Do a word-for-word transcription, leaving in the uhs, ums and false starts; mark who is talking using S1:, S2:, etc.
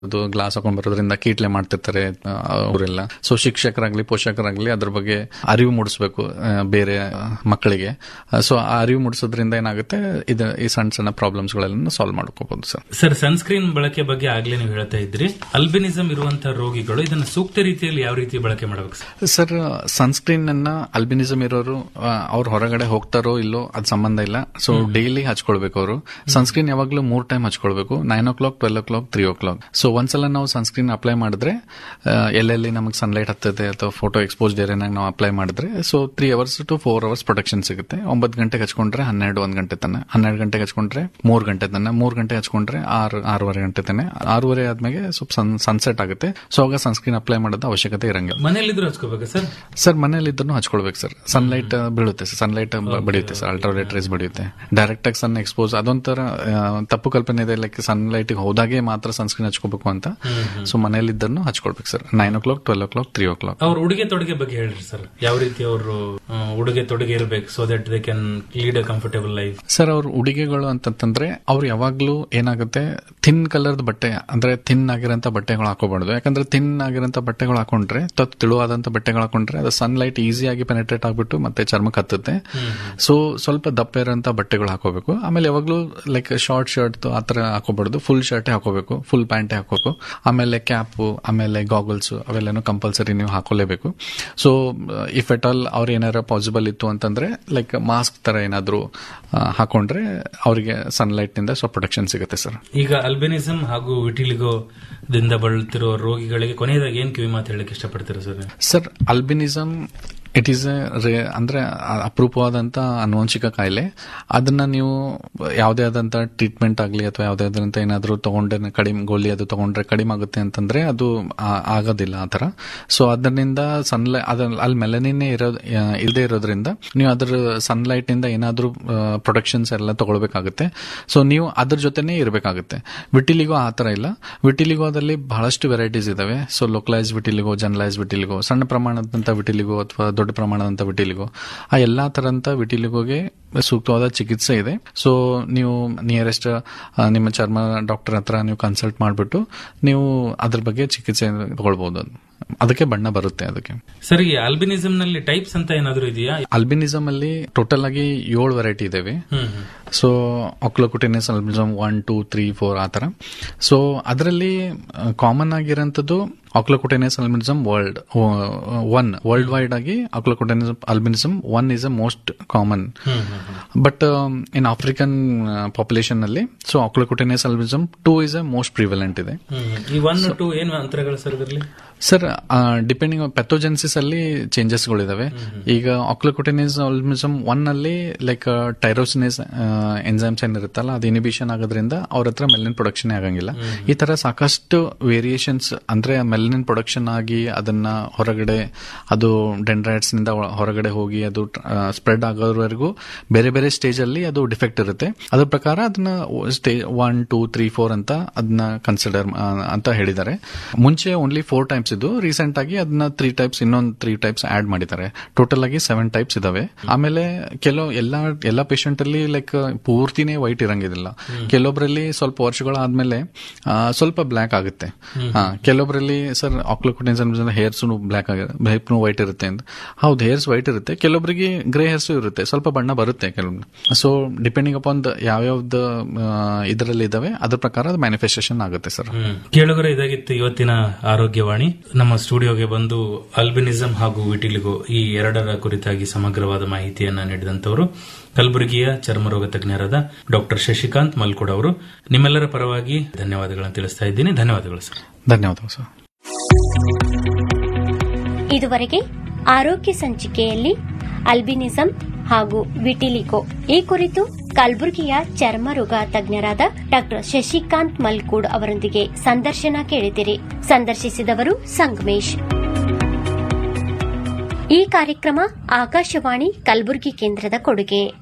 S1: Glass ಹಾಕೊಂಡ್ ಬರೋದ್ರಿಂದ ಕೀಟ್ಲೆ ಮಾಡ್ತಿರ್ತಾರೆ ಅವರೆಲ್ಲ. ಸೊ ಶಿಕ್ಷಕರಾಗ್ಲಿ ಪೋಷಕರಾಗ್ಲಿ ಅದ್ರ ಬಗ್ಗೆ ಅರಿವು ಮೂಡಿಸ್ಬೇಕು ಬೇರೆ ಮಕ್ಕಳಿಗೆ. ಸೊ ಆ ಅರಿವು ಮೂಡಿಸೋದ್ರಿಂದ ಏನಾಗುತ್ತೆ, ಇದು ಈ ಸಣ್ಣ ಸಣ್ಣ ಪ್ರಾಬ್ಲಮ್ಸ್ ಗಳನ್ನ ಸಾಲ್ವ್ ಮಾಡ್ಕೋಬಹುದು ಸರ್.
S2: ಸರ್, ಸನ್ಸ್ಕ್ರೀನ್ ಬಳಕೆ ಬಗ್ಗೆ ಆಗ್ಲೇ ನೀವು ಹೇಳ್ತಾ ಇದ್ರಿ. ಅಲ್ಬಿನಿಸಂ ಇರುವಂತಹ ರೋಗಿಗಳು ಇದನ್ನ ಸೂಕ್ತ ರೀತಿಯಲ್ಲಿ ಯಾವ ರೀತಿ ಬಳಕೆ ಮಾಡಬೇಕು
S1: ಸರ್? ಸನ್ಸ್ಕ್ರೀನ್ ಅನ್ನ ಅಲ್ಬಿನಿಸಂ ಇರೋರು ಅವ್ರ ಹೊರಗಡೆ ಹೋಗ್ತಾರೋ ಇಲ್ಲೋ ಅದ್ ಸಂಬಂಧ ಇಲ್ಲ. ಸೊ ಡೈಲಿ ಹಚ್ಕೊಳ್ಬೇಕು ಅವರು. ಸನ್ಸ್ಕ್ರೀನ್ ಯಾವಾಗ್ಲೂ ಮೂರ್ ಟೈಮ್ ಹಚ್ಕೊಳ್ಬೇಕು, ನೈನ್ ಓ ಕ್ಲಾಕ್, ಟ್ವೆಲ್ ಓ ಕ್ಲಾಕ್, ತ್ರೀ ಓ ಕ್ಲಾಕ್. ಸೊ ಒಂದ್ಸಲ ನಾವು ಸನ್ಸ್ಕ್ರೀನ್ ಅಪ್ಲೈ ಮಾಡಿದ್ರೆ ಎಲ್ಲೆಲ್ಲಿ ನಮಗೆ ಸನ್ಲೈಟ್ ಹತ್ತದೆ ಅಥವಾ ಫೋಟೋ ಎಕ್ಸ್ಪೋಸ್ ಏರಿಯಾನಾಗ ನಾವು ಅಪ್ಲೈ ಮಾಡಿದ್ರೆ so three hours to four hours protection ಸಿಗುತ್ತೆ. ಒಂಬತ್ತು ಗಂಟೆಗೆ ಹಚ್ಕೊಂಡ್ರೆ ಹನ್ನೆರಡು ಒಂದ್ ಗಂಟೆ ತನ, ಹನ್ನೆರಡು ಗಂಟೆಗೆ ಹಚ್ಕೊಂಡ್ರೆ ಮೂರ್ ಗಂಟೆ ತನ, ಮೂರ್ ಗಂಟೆ ಹಚ್ಕೊಂಡ್ರೆ ಆರು ಆರೂವರೆ ಗಂಟೆ ತನ, ಆರೂವರೆ ಆದ್ಮೇಲೆ ಸ್ವಲ್ಪ ಸನ್ಸೆಟ್ ಆಗುತ್ತೆ. ಸೊ ಆಗ ಸನ್ಸ್ಕ್ರೀನ್ ಅಪ್ಲೈ ಮಾಡೋದು ಅವಶ್ಯಕತೆ ಇರಂಗಿಲ್ಲ.
S2: ಮನೆಯಲ್ಲಿದ್ರು ಹಚ್ಕೋಬೇಕು ಸರ್?
S1: Sir ಮನೆಯಲ್ಲಿದ್ರು ಹಚ್ಕೊಳ್ಬೇಕು sir. ಸನ್ಲೈಟ್ ಬೀಳುತ್ತೆ sir, sunlight ಬಡಿಯುತ್ತೆ sir, ultraviolet race ಬಡಿಯುತ್ತೆ. Direct ಆಗಿ ಸನ್ ಎಕ್ಸ್ಪೋಸ್ ಅದೊಂಥರ ತಪ್ಪು ಕಲ್ಪನೆ ಇದೆ, ಲೈಕ್ ಸನ್ಲೈಟ್ ಹೋದಾಗೆ ಮಾತ್ರ ಸನ್ಸ್ಕ್ರೀನ್ ಹಚ್ಕೋಬೇಕು ಅಂತ. ಸೊ ಮನೆಯಲ್ಲಿ ಇದ್ದನ್ನು ಹಚ್ಕೊಳ್ಬೇಕು ಸರ್, ನೈನ್ ಓ ಕ್ಲಾಕ್, ಟ್ವೆಲ್ ಓ ಕ್ಲಾಕ್, ತ್ರೀ ಓ ಕ್ಲಾಕ್.
S2: ಅವ್ರ ಉಡುಗೆ ತೊಡುಗೆ ಬಗ್ಗೆ ಹೇಳ್ರಿ ಸರ್. ಯಾವ ರೀತಿ ಅವರು ಉಡುಗೆ ತೊಡುಗೆ ಇರಬೇಕು so that they can lead a comfortable life? Sir
S1: ಅವ್ರ ಉಡುಗೆಗಳು ಅಂತಂದ್ರೆ ಅವ್ರು ಯಾವಾಗ್ಲೂ ಏನಾಗುತ್ತೆ, ಥಿನ್ ಕಲರ್ದ ಬಟ್ಟೆ ಅಂದ್ರೆ ಥಿನ್ ಆಗಿರೋಂತ ಬಟ್ಟೆಗಳು ಹಾಕೋಬಾರ್ದು. ಯಾಕಂದ್ರೆ ಥಿನ್ ಆಗಿರೋಂತ ಬಟ್ಟೆಗಳು ಹಾಕೊಂಡ್ರೆ, ತೆಳುವಾದಂತ ಬಟ್ಟೆಗಳು ಹಾಕೊಂಡ್ರೆ ಅದು ಸನ್ಲೈಟ್ ಈಸಿಯಾಗಿ ಪೆನೆಟ್ರೇಟ್ ಆಗ್ಬಿಟ್ಟು ಮತ್ತೆ ಚರ್ಮಕ್ಕೆ ಹತ್ತುತ್ತೆ. ಸೊ ಸ್ವಲ್ಪ ದಪ್ಪ ಇರೋಂತ ಬಟ್ಟೆಗಳು ಹಾಕೋಬೇಕು. ಆಮೇಲೆ ಯಾವಾಗ್ಲೂ ಲೈಕ್ ಶಾರ್ಟ್ ಶರ್ಟ್ ಆತರ ಹಾಕೋಬಾರ್ದು, ಫುಲ್ ಶರ್ಟ್ ಹಾಕೋಬೇಕು, ಫುಲ್ ಪ್ಯಾಂಟ್ ಹಾಕೋಬೇಕು. ಆಮೇಲೆ ಕ್ಯಾಪ್, ಆಮೇಲೆ ಗಾಗಲ್ಸ್ ಅವೆಲ್ಲನೂ ಕಂಪಲ್ಸರಿ ನೀವು ಹಾಕೋಲೇಬೇಕು. ಸೊ ಇಫ್ ಎಟ್ ಆಲ್ ಅವ್ರ ಏನಾರ ಪಾಸಿಬಲ್ ಇತ್ತು ಅಂತಂದ್ರೆ ಲೈಕ್ ಮಾಸ್ಕ್ ತರ ಏನಾದ್ರು ಹಾಕೊಂಡ್ರೆ ಅವರಿಗೆ ಸನ್ಲೈಟ್ ನಿಂದ ಸ್ವಲ್ಪ ಪ್ರೊಟೆಕ್ಷನ್ ಸಿಗುತ್ತೆ ಸರ್.
S2: ಈಗ ಅಲ್ಬಿನಿಸಂ ಹಾಗೂ ವಿಟಿಲಿಗೋ ದಿಂದ ಬಳಲ್ತಿರುವ ರೋಗಿಗಳಿಗೆ ಕೊನೆಯದಾಗಿ ಏನ್ ಕಿವಿ ಮಾತು ಹೇಳಕ್ಕೆ ಇಷ್ಟಪಡ್ತೀರಾ sir?
S1: Sir albinism it is A ಅಂದ್ರೆ ಅಪರೂಪವಾದಂತ ಅನುವಂಶಿಕ ಕಾಯಿಲೆ. ಅದನ್ನ ನೀವು ಯಾವುದೇ ಆದಂತ ಟ್ರೀಟ್ಮೆಂಟ್ ಆಗಲಿ ಅಥವಾ ಯಾವುದೇ ಆದಂತ ಏನಾದ್ರು ತಗೊಂಡ್ರೆ ಕಡಿಮೆ ಗೋಲಿ ಅದು ತಗೊಂಡ್ರೆ ಕಡಿಮೆ ಆಗುತ್ತೆ ಅಂತಂದ್ರೆ ಅದು ಆಗೋದಿಲ್ಲ ಆತರ. ಸೊ ಅದರಿಂದ ಸನ್ಲೈಟ್ ಅದ ಅಲ್ಲಿ ಮೆಲನಿನ್ ಇರೋ ಇಲ್ಲದೆ ಇರೋದ್ರಿಂದ ನೀವು ಅದ್ರ ಸನ್ಲೈಟ್ ನಿಂದ ಏನಾದ್ರೂ ಪ್ರೊಟೆಕ್ಷನ್ಸ್ ಎಲ್ಲ ತಗೊಳ್ಬೇಕಾಗುತ್ತೆ. ಸೊ ನೀವು ಅದ್ರ ಜೊತೆನೆ ಇರಬೇಕಾಗುತ್ತೆ. ವಿಟಿಲಿಗೋ ಆತರ ಇಲ್ಲ. ವಿಟಿಲಿಗೋದಲ್ಲಿ ಬಹಳಷ್ಟು ವೆರೈಟೀಸ್ ಇದಾವೆ. So localise vitiligo, generalise vitiligo, ಸಣ್ಣ ಪ್ರಮಾಣದಂತ ವಿಟಿಲಿಗೋ ಅಥವಾ ದೊಡ್ಡ ಪ್ರಮಾಣದಂತ ವಿಟಿಲಿಗೋ, ಆ ಎಲ್ಲಾ ತರಂತ ವಿಟಿಲಿಗೋಗೆ ಸೂಕ್ತವಾದ ಚಿಕಿತ್ಸೆ ಇದೆ. ಸೊ ನೀವು ನಿಯರೆಸ್ಟ್ ನಿಮ್ಮ ಚರ್ಮ ಡಾಕ್ಟರ್ ಹತ್ರ ನೀವು ಕನ್ಸಲ್ಟ್ ಮಾಡಿಬಿಟ್ಟು ನೀವು ಅದ್ರ ಬಗ್ಗೆ ಚಿಕಿತ್ಸೆ ತಗೊಳ್ಬಹುದು. ಅದಕ್ಕೆ ಬಣ್ಣ ಬರುತ್ತೆ. ಅದಕ್ಕೆ
S2: ಸರಿ, ಆಲ್ಬಿನಿಸಂ ನಲ್ಲಿ ಟೈಪ್ಸ್ ಅಂತ ಏನಾದ್ರು ಇದೆಯಾ?
S1: ಆಲ್ಬಿನಿಸಂ ಅಲ್ಲಿ ಟೋಟಲ್ ಆಗಿ ಏಳು ವೆರೈಟಿ ಇದಾವೆ. So ಆಕ್ಲೋಕುಟೇನಿಯಸ್ albinism one two three four ಆತರ. ಸೊ ಅದರಲ್ಲಿ common ಆಗಿರೋಂಥದ್ದು ಆಕ್ಲೋಕುಟೇನಿಯಸ್ albinism world one world wide ಆಗಿ ಆಕ್ಲೋಕುಟೇನಿಯಸ್ albinism one is a most common. But in African population ನಲ್ಲಿ so ಆಕ್ಲೋಕುಟೇನಿಯಸ್ albinism two is a most prevalent ಇದೆ. Sir depending ಪೆಥೋಜೆನ್ಸಿಸ್ ಅಲ್ಲಿ changes ಗಳಿದಾವೆ. ಈಗ ಆಕ್ಲೋಕುಟೇನಿಯಸ್ albinism one ಅಲ್ಲಿ like tyrosinase enzymes ಏನಿರುತ್ತಲ್ಲ ಅದು ಇನಿಬಿಷನ್ ಆಗೋದ್ರಿಂದ ಅವ್ರ ಹತ್ರ ಮೆಲನಿನ್ ಪ್ರೊಡಕ್ಷನ್ ಆಗಂಗಿಲ್ಲ. ಈ ತರ ಸಾಕಷ್ಟು ವೇರಿಯೇಷನ್ಸ್ ಅಂದ್ರೆ ಮೆಲನಿನ್ ಪ್ರೊಡಕ್ಷನ್ ಆಗಿ ಅದನ್ನ ಹೊರಗಡೆ ಅದು ಡೆಂಡ್ರೈಟ್ಸ್ ನಿಂದ ಹೊರಗಡೆ ಹೋಗಿ ಅದು ಸ್ಪ್ರೆಡ್ ಆಗೋವರೆಗೂ ಬೇರೆ ಬೇರೆ ಸ್ಟೇಜ್ ಅಲ್ಲಿ ಅದು ಡಿಫೆಕ್ಟ್ ಇರುತ್ತೆ. ಅದ್ರ ಪ್ರಕಾರ ಅದನ್ನ stage one two three four ಅಂತ ಅದನ್ನ ಕನ್ಸಿಡರ್ ಅಂತ ಹೇಳಿದ್ದಾರೆ. ಮುಂಚೆ ಓನ್ಲಿ ಫೋರ್ ಟೈಪ್ಸ್ ಇದ್ದು ರೀಸೆಂಟ್ ಆಗಿ ಅದನ್ನ ತ್ರೀ ಟೈಪ್ಸ್ ಇನ್ನೊಂದು ತ್ರೀ ಟೈಪ್ಸ್ ಆಡ್ ಮಾಡಿದ್ದಾರೆ. ಟೋಟಲ್ ಆಗಿ ಸೆವೆನ್ ಟೈಪ್ಸ್ ಇದಾವೆ. ಆಮೇಲೆ ಕೆಲವು ಎಲ್ಲಾ ಎಲ್ಲಾ ಪೇಷಂಟ್ ಅಲ್ಲಿ ಲೈಕ್ ಪೂರ್ತಿನೇ ವೈಟ್ ಇರಂಗಿಲ್ಲ. ಕೆಲವೊಬ್ಬರಲ್ಲಿ ಸ್ವಲ್ಪ ವರ್ಷಗಳಾದ್ಮೇಲೆ ಸ್ವಲ್ಪ ಬ್ಲಾಕ್ ಆಗುತ್ತೆ. ಕೆಲವೊಬ್ಬರಲ್ಲಿ ಸರ್ ಆಕ್ಲೋಕುಟೇನಿಯಸ್ ಹೇರ್ಸ್ ಬ್ಲಾಕ್ ಆಗಿದೆ, ವೈಟ್ ಇರುತ್ತೆ ಅಂತ. ಹೌದು, ಹೇರ್ಸ್ ವೈಟ್ ಇರುತ್ತೆ. ಕೆಲವೊಬ್ಬರಿಗೆ ಗ್ರೇ ಹೇರ್ಸ್ ಇರುತ್ತೆ, ಸ್ವಲ್ಪ ಬಣ್ಣ ಬರುತ್ತೆ ಕೆಲವೊಬ್ರು. ಸೊ ಡಿಪೆಂಡಿಂಗ್ ಅಪಾನ್ ಯಾವ್ಯಾವ್ದು ಇದರಲ್ಲಿ ಇದಾವೆ ಅದ್ರ ಪ್ರಕಾರ ಅದು ಮ್ಯಾನಿಫೆಸ್ಟೇಷನ್ ಆಗುತ್ತೆ ಸರ್.
S2: ಕೇಳುಗರೆ, ಇದಾಗಿತ್ತು ಇವತ್ತಿನ ಆರೋಗ್ಯವಾಣಿ. ನಮ್ಮ ಸ್ಟುಡಿಯೋಗೆ ಬಂದು ಅಲ್ಬಿನಿಸಂ ಹಾಗೂ ವಿಟಿಲಿಗೋ ಈ ಎರಡರ ಕುರಿತಾಗಿ ಸಮಗ್ರವಾದ ಮಾಹಿತಿಯನ್ನ ನೀಡಿದಂತವರು ಕಲಬುರಗಿಯ ಚರ್ಮರೋಗ ತಜ್ಞರಾದ ಡಾಕ್ಟರ್ ಶಶಿಕಾಂತ್ ಮಲ್ಕೂಡ್ ಅವರು. ನಿಮ್ಮೆಲ್ಲರ ಪರವಾಗಿ ಧನ್ಯವಾದಗಳನ್ನು ತಿಳಿಸ್ತಾ ಇದ್ದೀನಿ. ಧನ್ಯವಾದಗಳು ಸರ್.
S1: ಧನ್ಯವಾದಗಳು ಸರ್.
S3: ಇದುವರೆಗೆ ಆರೋಗ್ಯ ಸಂಚಿಕೆಯಲ್ಲಿ ಅಲ್ಬಿನಿಸಂ ಹಾಗೂ ವಿಟಿಲಿಗೋ ಈ ಕುರಿತು ಕಲಬುರಗಿಯ ಚರ್ಮರೋಗ ತಜ್ಞರಾದ ಡಾಕ್ಟರ್ ಶಶಿಕಾಂತ್ ಮಲ್ಕೂಡ್ ಅವರೊಂದಿಗೆ ಸಂದರ್ಶನ ಕೇಳಿದಿರಿ. ಸಂದರ್ಶಿಸಿದವರು ಸಂಗಮೇಶ್. ಈ ಕಾರ್ಯಕ್ರಮ ಆಕಾಶವಾಣಿ ಕಲಬುರಗಿ ಕೇಂದ್ರದ ಕೊಡುಗೆ.